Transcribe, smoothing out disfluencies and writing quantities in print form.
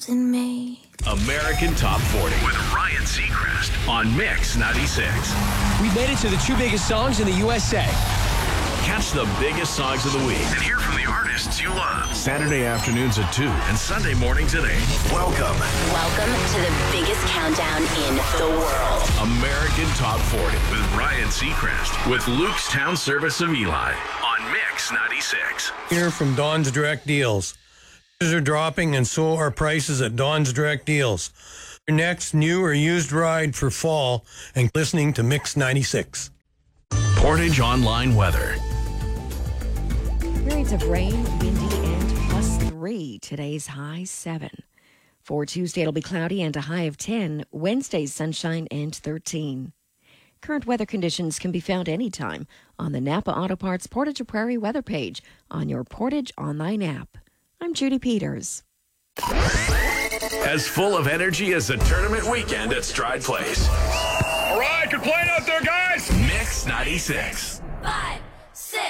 in me. American Top 40 with Ryan Seacrest on Mix 96. We made it to the two biggest songs in the USA. Catch the biggest songs of the week and hear from the artists you love. Saturday afternoons at 2 and Sunday mornings at 8. Welcome to the biggest countdown in the world. American Top 40 with Ryan Seacrest with Luke's Town Service of Eli on Mix 96. Here from Don's Direct Deals. Prices are dropping and so are prices at Don's Direct Deals. Your next new or used ride for fall and listening to Mix 96. Portage Online weather. Periods of rain, windy, and +3. Today's high 7. For Tuesday, it'll be cloudy and a high of 10. Wednesday's sunshine and 13. Current weather conditions can be found anytime on the Napa Auto Parts Portage Prairie weather page on your Portage Online app. I'm Judy Peters. As full of energy as a tournament weekend at Stride Place. All right, good playing out there, guys. Mix 96. 5,